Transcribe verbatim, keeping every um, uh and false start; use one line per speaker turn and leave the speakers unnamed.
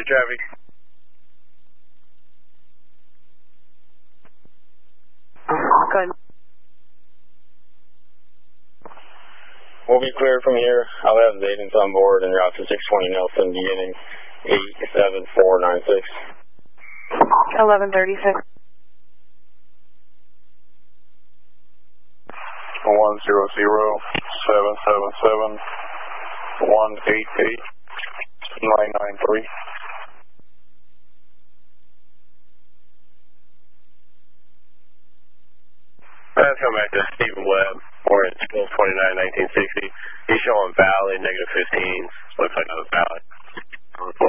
Roger, traffic.
Good.
We'll be cleared from here. I'll have the agents on board and route to six twenty Nelson beginning eight seven four nine six.
eleven thirty-six.
one zero zero seven seven seven one eight eight nine nine three.
Let's come back to Stephen Webb. We're at twelve twenty-nine nineteen sixty. He's showing valid, negative fifteen. Looks like another valid.